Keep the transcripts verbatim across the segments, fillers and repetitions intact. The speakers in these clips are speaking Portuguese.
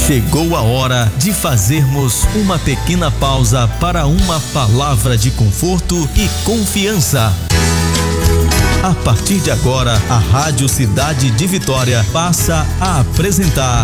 Chegou a hora de fazermos uma pequena pausa para uma palavra de conforto e confiança. A partir de agora, a Rádio Cidade de Vitória passa a apresentar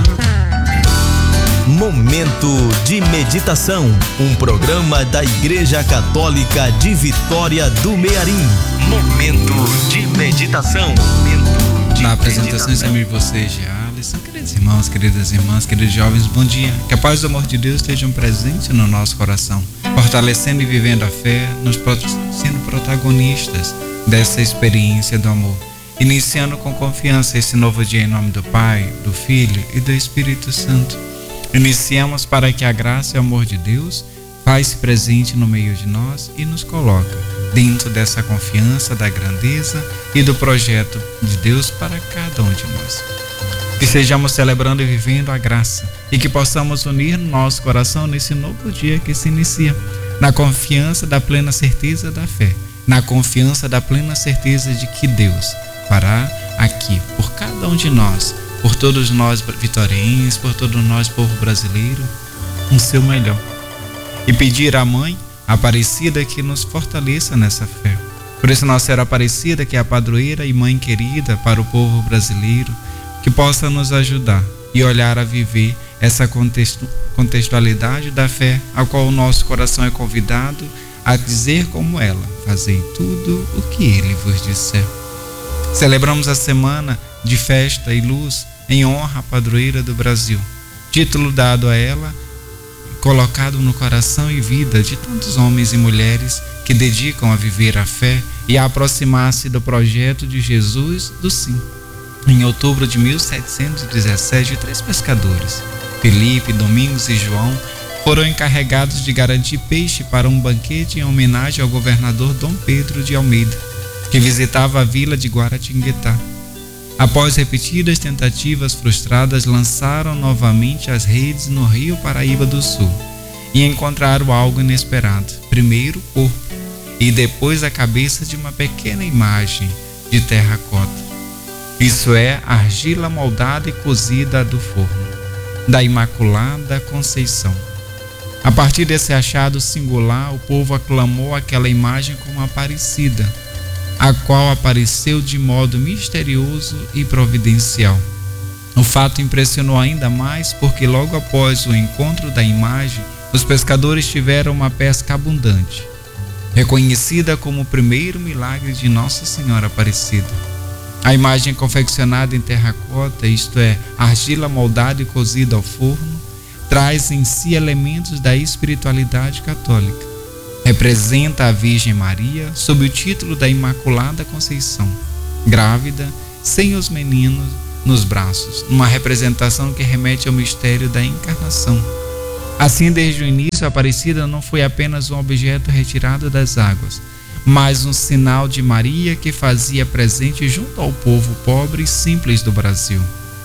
Momento de Meditação, um programa da Igreja Católica de Vitória do Mearim. Momento de Meditação. Momento de Na apresentação, examine vocês já. Queridos irmãos, queridas irmãs, queridos jovens, bom dia. Que a paz e o amor de Deus estejam presentes no nosso coração, fortalecendo e vivendo a fé, nos sendo protagonistas dessa experiência do amor. Iniciando com confiança esse novo dia em nome do Pai, do Filho e do Espírito Santo. Iniciamos para que a graça e o amor de Deus faz-se presente no meio de nós e nos coloca dentro dessa confiança da grandeza e do projeto de Deus para cada um de nós. Que estejamos celebrando e vivendo a graça e que possamos unir no nosso coração nesse novo dia que se inicia, na confiança da plena certeza da fé, na confiança da plena certeza de que Deus fará aqui por cada um de nós, por todos nós vitorienses, por todos nós povo brasileiro, o seu melhor. E pedir à Mãe Aparecida que nos fortaleça nessa fé. Por isso Nossa Senhora Aparecida, que é a padroeira e mãe querida para o povo brasileiro, que possa nos ajudar e olhar a viver essa contextu- contextualidade da fé, a qual o nosso coração é convidado a dizer como ela: fazei tudo o que Ele vos disser. Celebramos a semana de festa e luz em honra à padroeira do Brasil, título dado a ela, colocado no coração e vida de tantos homens e mulheres que dedicam a viver a fé e a aproximar-se do projeto de Jesus do Sim. Em outubro de mil setecentos e dezessete, três pescadores, Felipe, Domingos e João, foram encarregados de garantir peixe para um banquete em homenagem ao governador Dom Pedro de Almeida, que visitava a vila de Guaratinguetá. Após repetidas tentativas frustradas, lançaram novamente as redes no Rio Paraíba do Sul e encontraram algo inesperado. Primeiro o corpo e depois a cabeça de uma pequena imagem de terracota. Isso é argila moldada e cozida do forno, da Imaculada Conceição. A partir desse achado singular, o povo aclamou aquela imagem como Aparecida, a qual apareceu de modo misterioso e providencial. O fato impressionou ainda mais porque logo após o encontro da imagem, os pescadores tiveram uma pesca abundante, reconhecida como o primeiro milagre de Nossa Senhora Aparecida. A imagem confeccionada em terracota, isto é, argila moldada e cozida ao forno, traz em si elementos da espiritualidade católica. Representa a Virgem Maria sob o título da Imaculada Conceição, grávida, sem os meninos nos braços, numa representação que remete ao mistério da encarnação. Assim, desde o início, a Aparecida não foi apenas um objeto retirado das águas, mas um sinal de Maria que fazia presente junto ao povo pobre e simples do Brasil.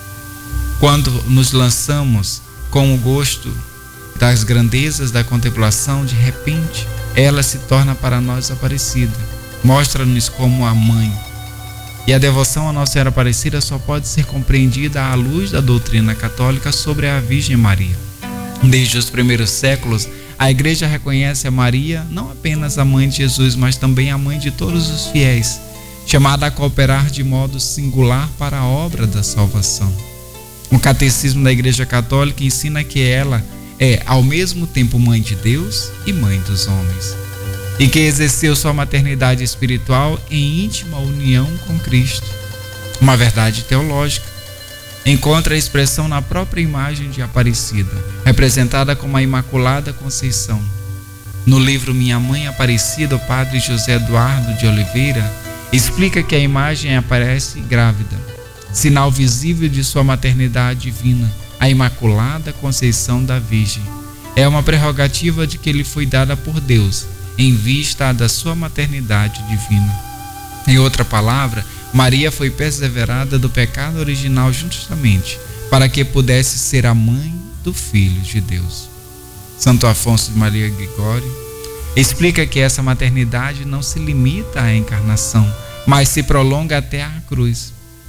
Quando nos lançamos com o gosto das grandezas da contemplação, de repente, ela se torna para nós Aparecida, mostra-nos como a mãe. E a devoção a Nossa Senhora Aparecida só pode ser compreendida à luz da doutrina católica sobre a Virgem Maria. Desde os primeiros séculos, a Igreja reconhece a Maria não apenas a mãe de Jesus, mas também a mãe de todos os fiéis, chamada a cooperar de modo singular para a obra da salvação. O Catecismo da Igreja Católica ensina que ela é ao mesmo tempo mãe de Deus e mãe dos homens, e que exerceu sua maternidade espiritual em íntima união com Cristo. Uma verdade teológica encontra a expressão na própria imagem de Aparecida, representada como a Imaculada Conceição. No livro Minha Mãe Aparecida, o padre José Eduardo de Oliveira explica que a imagem aparece grávida, sinal visível de sua maternidade divina, a Imaculada Conceição da Virgem. É uma prerrogativa de que lhe foi dada por Deus, em vista da sua maternidade divina. Em outra palavra, Maria foi perseverada do pecado original justamente para que pudesse ser a mãe do Filho de Deus. Santo Afonso de Maria Gregório explica que essa maternidade não se limita à encarnação, mas se prolonga até a cruz.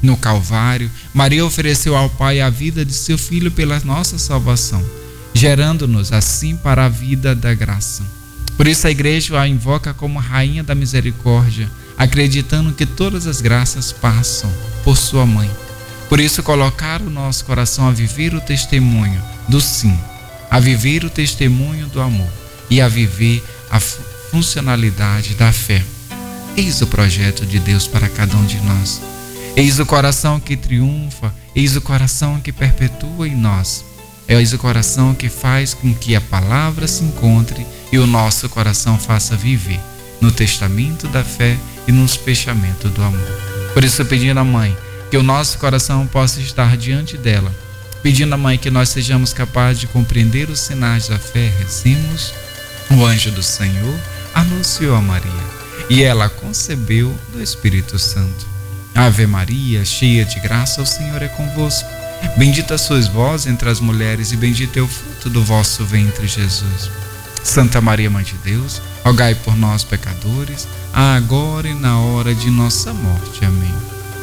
no Calvário, Maria ofereceu ao Pai a vida de seu Filho pela nossa salvação, gerando-nos assim para a vida da graça. Por isso a Igreja a invoca como Rainha da Misericórdia, acreditando que todas as graças passam por sua mãe. Por isso colocar o nosso coração a viver o testemunho do sim, a viver o testemunho do amor e a viver a funcionalidade da fé. Eis o projeto de Deus para cada um de nós. Eis o coração que triunfa, eis o coração que perpetua em nós. Eis o coração que faz com que a palavra se encontre e o nosso coração faça viver no testamento da fé e no fechamento do amor. Por isso, pedindo à Mãe que o nosso coração possa estar diante dela, pedindo à Mãe que nós sejamos capazes de compreender os sinais da fé, rezemos: o anjo do Senhor anunciou a Maria, e ela concebeu do Espírito Santo. Ave Maria, cheia de graça, o Senhor é convosco. Bendita sois vós entre as mulheres, e bendito é o fruto do vosso ventre, Jesus. Santa Maria, Mãe de Deus, rogai por nós, pecadores, agora e na hora de nossa morte. Amém.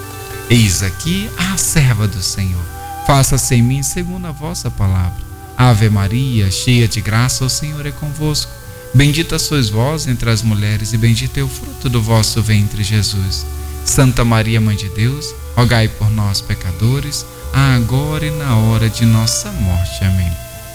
Eis aqui a serva do Senhor. Faça-se em mim segundo a vossa palavra. Ave Maria, cheia de graça, o Senhor é convosco. Bendita sois vós entre as mulheres, e bendito é o fruto do vosso ventre, Jesus. Santa Maria, Mãe de Deus, rogai por nós, pecadores, agora e na hora de nossa morte. Amém.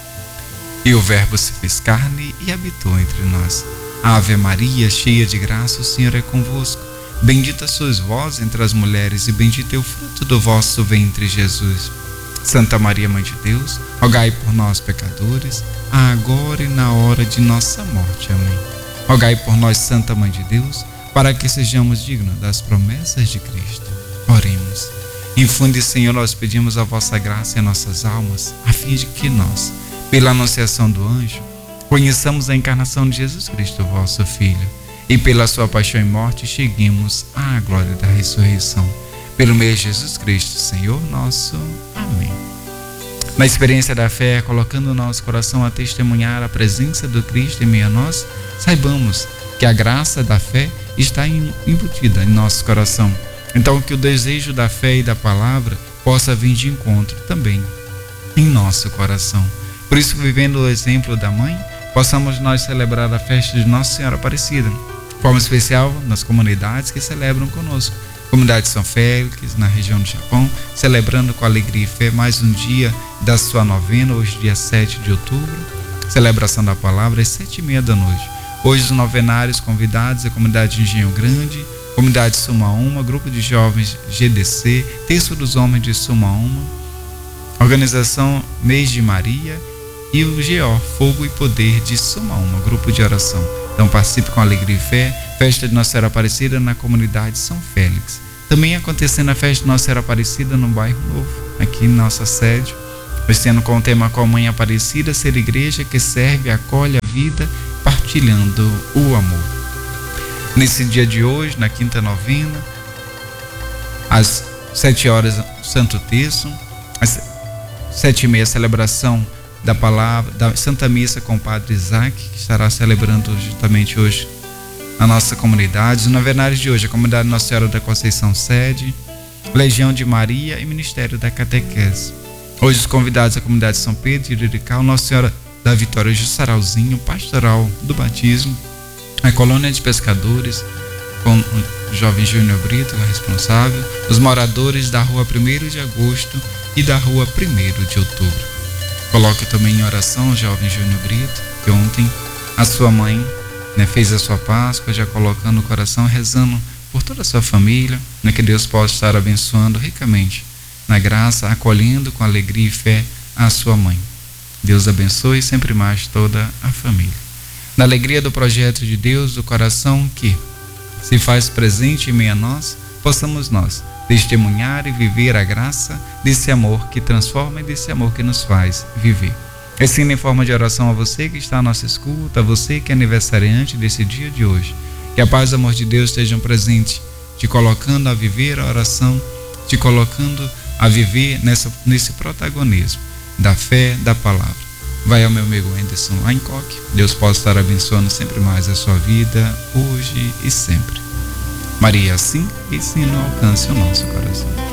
E o Verbo se fez carne e habitou entre nós. Ave Maria, cheia de graça, o Senhor é convosco. Bendita sois vós entre as mulheres, e bendito é o fruto do vosso ventre, Jesus. Santa Maria, Mãe de Deus, rogai por nós, pecadores, agora e na hora de nossa morte. Amém. Rogai por nós, Santa Mãe de Deus, para que sejamos dignos das promessas de Cristo. Oremos. Infunde, Senhor, nós pedimos a vossa graça em nossas almas, a fim de que nós, pela anunciação do anjo, conheçamos a encarnação de Jesus Cristo, vosso Filho, e pela sua paixão e morte cheguemos à glória da ressurreição. Pelo meio de Jesus Cristo, Senhor nosso. Amém. Na experiência da fé, colocando o nosso coração a testemunhar a presença do Cristo em meio a nós, saibamos que a graça da fé está embutida em nosso coração. Então, que o desejo da fé e da palavra possa vir de encontro também em nosso coração. Por isso, vivendo o exemplo da mãe, possamos nós celebrar a festa de Nossa Senhora Aparecida, de forma especial nas comunidades que celebram conosco. Comunidade de São Félix, na região do Japão, celebrando com alegria e fé mais um dia da sua novena, hoje dia sete de outubro, celebração da palavra às sete e meia da noite. Hoje os novenários convidados, a comunidade de Engenho Grande, comunidade de Sumaúma, grupo de jovens G D C, terço dos homens de Sumaúma, organização Mês de Maria e o G O, Fogo e Poder de Sumaúma, grupo de oração. Então participe com alegria e fé, festa de Nossa Senhora Aparecida na comunidade São Félix. Também acontecendo a festa de Nossa Senhora Aparecida no bairro Novo, aqui em nossa sede, este ano com o tema Com a Mãe Aparecida, ser igreja que serve, acolhe a vida, partilhando o amor. Nesse dia de hoje, na quinta novena, às sete horas, Santo Terço, às sete e meia, celebração da palavra, da Santa Missa com o Padre Isaac, que estará celebrando justamente hoje na nossa comunidade. Os novenários de hoje, a comunidade Nossa Senhora da Conceição Sede, Legião de Maria e Ministério da Catequese. Hoje os convidados da comunidade São Pedro e Irirical, Nossa Senhora da Vitória de Sarauzinho, Pastoral do Batismo, a colônia de pescadores, com o jovem Júnior Brito, o responsável, os moradores da rua primeiro de agosto e da rua primeiro de outubro. Coloque também em oração o jovem Júnior Brito, que ontem a sua mãe, né, fez a sua Páscoa, já colocando o coração, rezando por toda a sua família, né, que Deus possa estar abençoando ricamente na graça, acolhendo com alegria e fé a sua mãe. Deus abençoe sempre mais toda a família. Na alegria do projeto de Deus, do coração que se faz presente em meio a nós, possamos nós testemunhar e viver a graça desse amor que transforma e desse amor que nos faz viver. Ensino em forma de oração a você que está à nossa escuta, a você que é aniversariante desse dia de hoje. Que a paz e o amor de Deus estejam presentes, te colocando a viver a oração, te colocando a viver nessa, nesse protagonismo da fé, da palavra. Vai ao meu amigo Anderson Weincock. Deus possa estar abençoando sempre mais a sua vida, hoje e sempre. Maria, assim, ensino alcance o nosso coração.